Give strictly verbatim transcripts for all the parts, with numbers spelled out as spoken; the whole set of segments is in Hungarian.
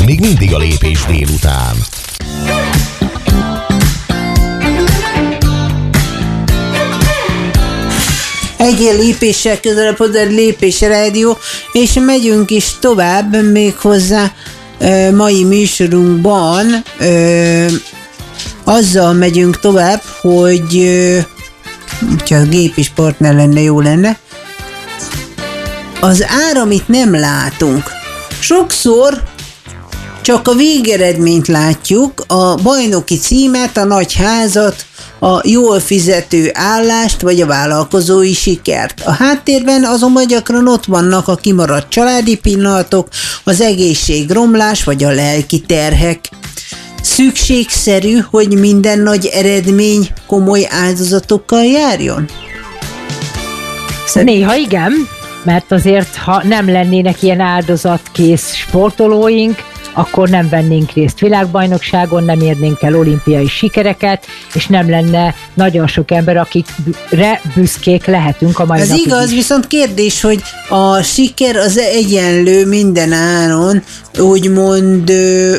még mindig a Lépés délután. Egy lépéssel közelebb hozzá Lépés Rádió, és megyünk is tovább méghozzá ö, mai műsorunkban. Ö, azzal megyünk tovább, hogy ö, hogyha a gép is partner lenne, jó lenne. Az ár, amit nem látunk. Sokszor csak a végeredményt látjuk, a bajnoki címet, a nagy házat, a jól fizető állást, vagy a vállalkozói sikert. A háttérben azonban gyakran ott vannak a kimaradt családi pillanatok, az egészségromlás, vagy a lelki terhek. Szükségszerű, hogy minden nagy eredmény komoly áldozatokkal járjon? Néha igen, mert azért, ha nem lennének ilyen áldozatkész sportolóink, akkor nem vennénk részt világbajnokságon, nem érnénk el olimpiai sikereket, és nem lenne nagyon sok ember, akikre büszkék lehetünk a mai Ez napig igaz, is. viszont kérdés, hogy a siker az egyenlő minden áron, úgymond ö,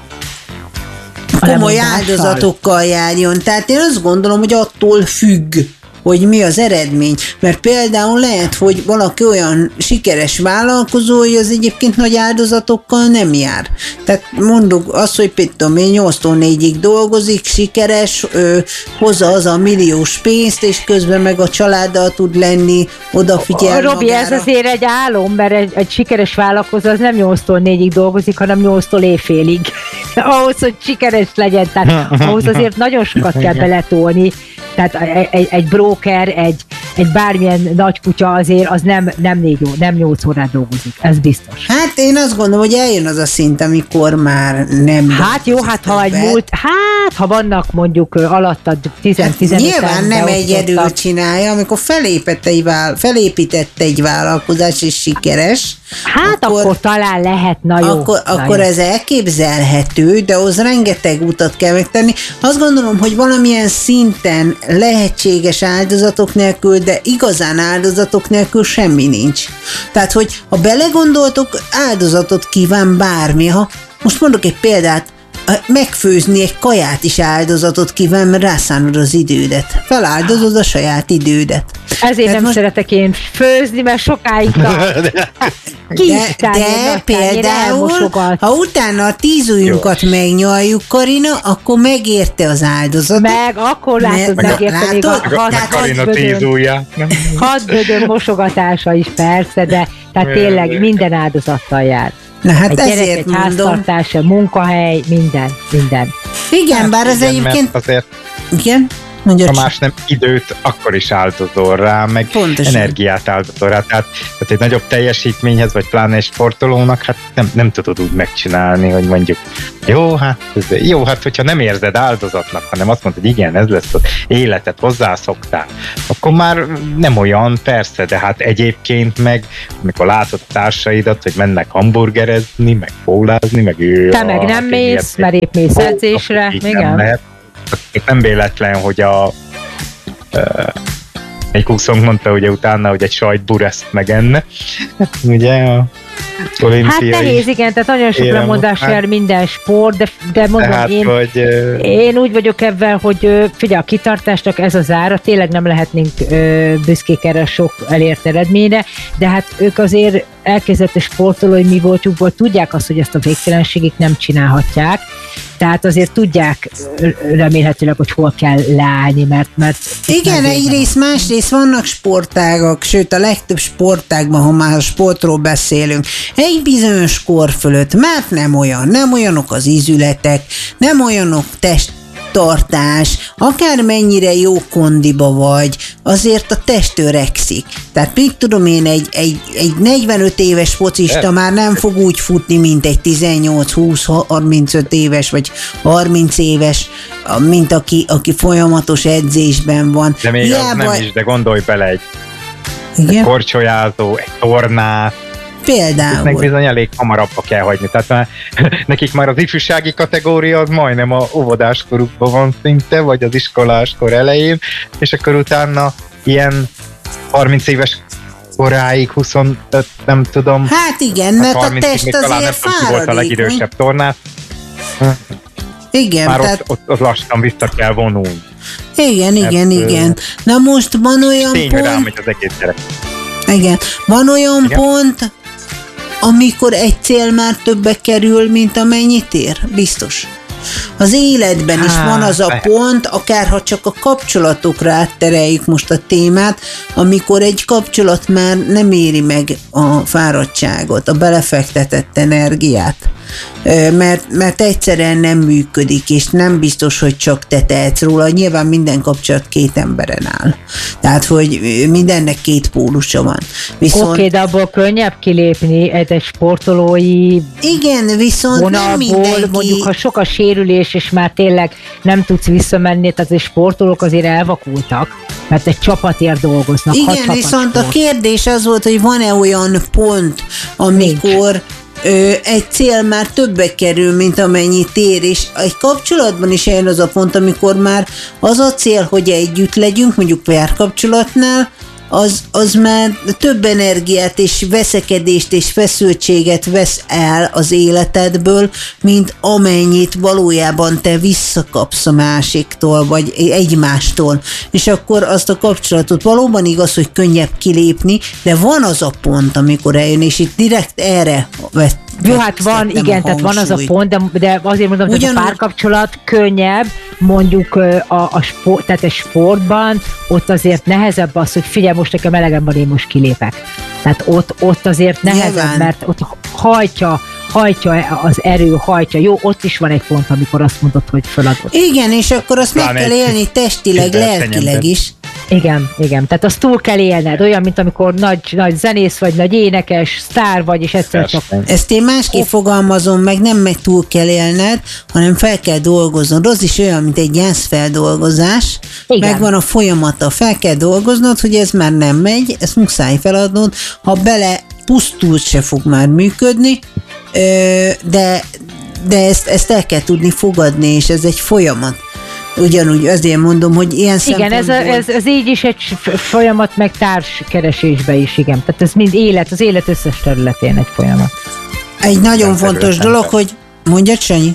komoly áldozatokkal járjon. Tehát én azt gondolom, hogy attól függ, hogy mi az eredmény. Mert például lehet, hogy valaki olyan sikeres vállalkozó, hogy az egyébként nagy áldozatokkal nem jár. Tehát mondjuk azt, hogy például én nyolctól négyig dolgozik, sikeres, ö, hozza az a milliós pénzt, és közben meg a családdal tud lenni, odafigyel Robi, magára. ez azért egy álom, mert egy, egy sikeres vállalkozó az nem nyolctól négyig dolgozik, hanem nyolctól éjfélig. Ahhoz, hogy sikeres legyen. Tehát ahhoz azért nagyon sokat kell beletolni. Tehát egy, egy broker, egy, egy bármilyen nagy kutya azért az nem, nem négy ó, nem nyolc órát dolgozik, ez biztos. Hát én azt gondolom, hogy eljön az a szint, amikor már nem... Hát jó, hát ha egy múlt, hát ha vannak mondjuk alattad tíz-tizenöt hát nyilván nem egyedül csinálja, amikor felépített egy, vál, felépített egy vállalkozás és sikeres, hát akkor, akkor talán lehet, na jó. Akkor, na akkor jó. ez elképzelhető, de ahhoz rengeteg utat kell megtenni. Azt gondolom, hogy valamilyen szinten lehetséges áldozatok nélkül, de igazán áldozatok nélkül semmi nincs. Tehát, hogy ha belegondoltok, áldozatot kíván bármi. Ha most mondok egy példát, megfőzni egy kaját is áldozatot kíván, mert rászánod az idődet. Feláldozod a saját idődet. Ezért Tehát nem most... szeretek én főzni, mert sokáig tart. De, de például, ha utána a tíz ujjunkat megnyaljuk, Karina, akkor megérte az áldozatot. Meg, akkor látod, meg, megérte még a hat hatbödön mosogatása is persze, de tehát tényleg minden áldozattal jár. Na hát egy ezért gyerek, egy mondom. háztartás, egy munkahely, minden, minden. Igen, hát bár az igen, egyébként... Azért, igen? Mondja, ha más nem időt, akkor is áldozol rá, meg pontosan. Energiát áldozol rá. Tehát, tehát egy nagyobb teljesítményhez, vagy pláne egy sportolónak, hát nem, nem tudod úgy megcsinálni, hogy mondjuk jó, hát, ez, jó, hát hogyha nem érzed áldozatnak, hanem azt mondod, hogy igen, ez lesz az életed, hozzászoktál, akkor már nem olyan, persze, de hát egyébként meg, amikor látod a társaidat, hogy mennek hamburgerezni, meg pólázni, meg ő... Te meg nem mész, mert épp mész edzésre, igen. Nem véletlen, hogy a egy kukszonk mondta ugye utána, hogy egy sajtbureszt megenne. Ugye a olimpiai... Hát nehéz, igen, tehát nagyon sok lemondás jár minden sport, de, de mondom, tehát, én, hogy, én úgy vagyok ebben, hogy figyelj, a kitartásnak ez az ára, tényleg nem lehetnénk büszkék erre sok elért eredményre, de hát ők azért elkezdett sportolói mi voltjukból tudják azt, hogy ezt a végtelenségig nem csinálhatják, tehát azért tudják remélhetőleg, hogy hol kell leállni, mert... mert igen, egyrészt, másrészt vannak sportágak, sőt a legtöbb sportágban, ha már a sportról beszélünk, egy bizonyos kor fölött, mert nem olyan, nem olyanok az ízületek, nem olyanok test tartás, akármennyire jó kondiba vagy, azért a test öregszik. Tehát még tudom én, egy, egy, egy negyvenöt éves focista már nem fog úgy futni, mint egy tizennyolc húsz harmincöt éves, vagy harminc éves, mint aki, aki folyamatos edzésben van. De még Hiába... az nem is, de gondolj bele egy, egy korcsolyázó, egy tornát, például. Meg bizony elég hamarabba kell hagyni. Tehát már, nekik már az ifjúsági kategória az majdnem a óvodáskorukban van szinte, vagy az iskoláskor elején, és akkor utána ilyen harminc éves koráig, huszonöt, nem tudom. Hát igen, mert a test azért fáradik. Volt a legidősebb tornát. Igen, már tehát... ott, ott, ott lassan vissza kell vonulni. Igen, igen, hát, igen. Na most van olyan tény, pont... Tény, hogy az egész gyerek. Igen, van olyan igen? pont, amikor egy cél már többe kerül, mint amennyit ér? Biztos. Az életben Há, is van az a be. pont, akár ha csak a kapcsolatokra áttereljük most a témát, amikor egy kapcsolat már nem éri meg a fáradtságot, a belefektetett energiát. Mert, mert egyszerűen nem működik, és nem biztos, hogy csak te tehetsz róla. Nyilván minden kapcsolat két emberen áll. Tehát, hogy mindennek két pólusa van. Viszont... Oké, okay, de abból könnyebb kilépni egy sportolói igen, viszont vonalból, nem mindenki... mondjuk, ha sok a sérülés, és már tényleg nem tudsz visszamenni, tehát a sportolók azért elvakultak, mert egy csapatért dolgoznak. Igen, viszont sport. A kérdés az volt, hogy van-e olyan pont, amikor Nincs. Ö, egy cél már többe kerül, mint amennyit ér, és egy kapcsolatban is eljön az a pont, amikor már az a cél, hogy együtt legyünk, mondjuk párkapcsolatnál, az, az már több energiát és veszekedést és feszültséget vesz el az életedből, mint amennyit valójában te visszakapsz a másiktól, vagy egymástól. És akkor azt a kapcsolatot valóban igaz, hogy könnyebb kilépni, de van az a pont, amikor eljön, és itt direkt erre vett. Jó, hát van, igen, tehát van az a pont, de, de azért mondom, hogy a párkapcsolat könnyebb, mondjuk a, a sport, tehát a sportban, ott azért nehezebb az, hogy figyelj, most nekem elegem van, én most kilépek. Tehát ott, ott azért nehezebb, Nyilván. mert ott hajtja, hajtja az erő, hajtja. Jó, ott is van egy pont, amikor azt mondod, hogy feladod. Igen, és akkor azt Pláne meg kell élni testileg, lelkileg is. Igen, igen, tehát azt túl kell élned, olyan, mint amikor nagy, nagy zenész vagy, nagy énekes, sztár vagy, és egyszer csak... Ezt én másképp fogalmazom meg, nem meg túl kell élned, hanem fel kell dolgoznod. Az is olyan, mint egy gyászfeldolgozás. Megvan a folyamata, fel kell dolgoznod, hogy ez már nem megy, ezt muszáj feladnod, ha bele pusztult se fog már működni, de, de ezt, ezt el kell tudni fogadni, és ez egy folyamat. Ugyanúgy azért mondom, hogy ilyen igen, ez, ez, ez így is egy folyamat, meg társkeresésbe is, igen. Tehát ez mind élet, az élet összes területén egy folyamat. Egy nagyon minden fontos dolog, hogy mondjad, Sanyi?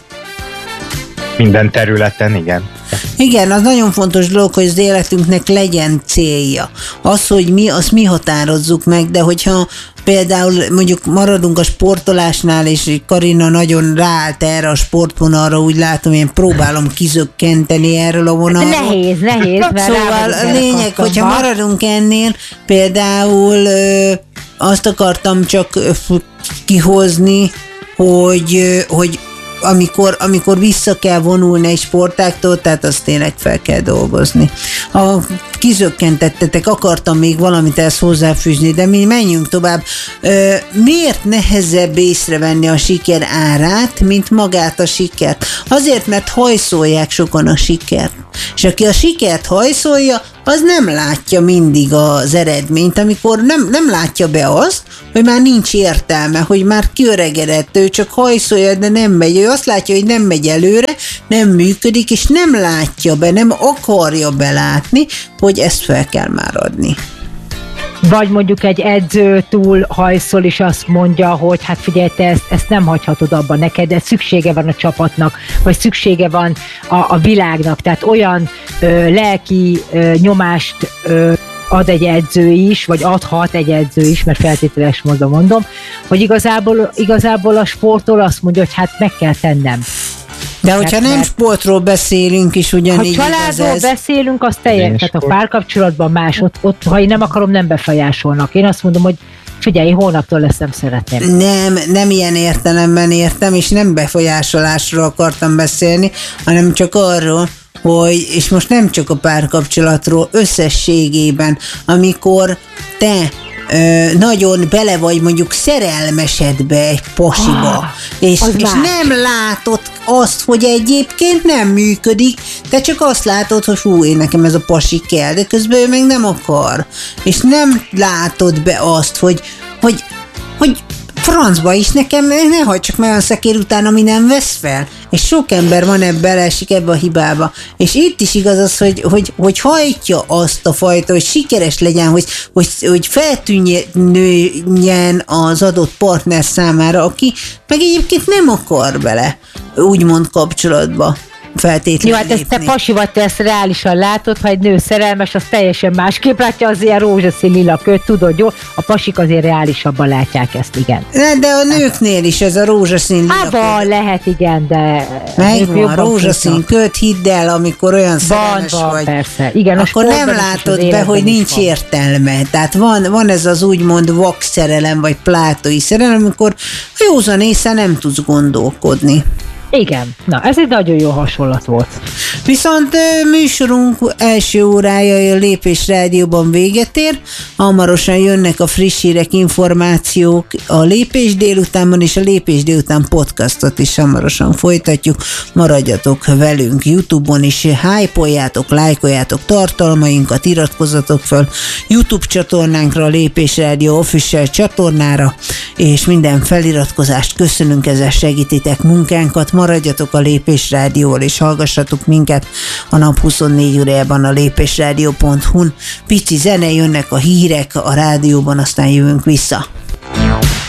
Minden területen, igen. Igen, az nagyon fontos dolog, hogy az életünknek legyen célja. Az, hogy mi, azt mi határozzuk meg, de hogyha például mondjuk maradunk a sportolásnál, és Karina nagyon ráállt erre a sportvonalra, úgy látom, én próbálom kizökkenteni erről a vonalról. Nehéz, nehéz. Szóval a lényeg, hogyha maradunk ennél, például ö, azt akartam csak kihozni, hogy, hogy Amikor, amikor vissza kell vonulni egy sportáktól, tehát azt tényleg fel kell dolgozni. Ha kizökkentettetek, akartam még valamit ezt hozzáfűzni, de mi menjünk tovább. Ö, miért nehezebb észrevenni a siker árát, mint magát a sikert? Azért, mert hajszolják sokan a sikert. És aki a sikert hajszolja, az nem látja mindig az eredményt, amikor nem, nem látja be azt, hogy már nincs értelme, hogy már kiöregedett, ő csak hajszolja, de nem megy. Ő azt látja, hogy nem megy előre, nem működik, és nem látja be, nem akarja belátni, hogy ezt fel kell már adni. Vagy mondjuk egy edző túl hajszol, és azt mondja, hogy hát figyelj, te ezt, ezt nem hagyhatod abban neked, de szüksége van a csapatnak, vagy szüksége van a, a világnak. Tehát olyan ö, lelki ö, nyomást ö, ad egy edző is, vagy adhat egy edző is, mert feltételes módon mondom, hogy igazából, igazából a sportol azt mondja, hogy hát meg kell tennem. De hogyha nem sportról beszélünk is, ugyanígy ha családról beszélünk, az teljes, tehát a párkapcsolatban más, ott, ott, ha én nem akarom, nem befolyásolnak. Én azt mondom, hogy figyelj, hónaptól ezt nem szeretném. Nem, nem ilyen értelemben értem, és nem befolyásolásról akartam beszélni, hanem csak arról, hogy, és most nem csak a párkapcsolatról, összességében, amikor te Ö, nagyon bele vagy mondjuk szerelmesedbe egy pasiba, ah, és, és nem látod azt, hogy egyébként nem működik, te csak azt látod, hogy hú, én nekem ez a pasi kell, de közben ő meg nem akar, és nem látod be azt, hogy, hogy, hogy francba is nekem, ne hagyd csak meg a szekér után, ami nem vesz fel. És sok ember van ebbe, beleesik ebbe a hibába. És itt is igaz az, hogy, hogy, hogy hajtja azt a fajta, hogy sikeres legyen, hogy, hogy, hogy feltűnjen az adott partner számára, aki meg egyébként nem akar bele úgymond kapcsolatba feltétlenül. Jó, hát ezt te pasi vagy, te ezt reálisan látod, ha egy nő szerelmes, az teljesen másképp látja, az ilyen rózsaszín lila köt, tudod, jó? A pasik azért reálisabban látják ezt, igen. De, de a nőknél is ez a rózsaszín lila köt. Van, lehet, igen, de... Megvan, rózsaszín köt, hidd el, amikor olyan szerelmes van, van, vagy. Persze. Igen, akkor nem látod be, hogy nincs van. értelme. Tehát van, van ez az úgymond vak szerelem, vagy plátói szerelem, amikor a józan észre nem tudsz gondolkodni. Igen, na ez egy nagyon jó hasonlat volt. Viszont műsorunk első órája a Lépés Rádióban véget ér, hamarosan jönnek a friss hírek, információk a Lépés délutánban, és a Lépés délután podcastot is hamarosan folytatjuk. Maradjatok velünk YouTube-on is, hype-oljátok, lájkoljátok tartalmainkat, iratkozzatok föl YouTube csatornánkra, a Lépés Rádió official csatornára, és minden feliratkozást köszönünk, ezzel segítitek munkánkat. Maradjatok a Lépés Rádióval, és hallgassatok minket a nap huszonnégy órájában a lépésrádió pont hu-n. Pici zene, jönnek a hírek a rádióban, aztán jövünk vissza.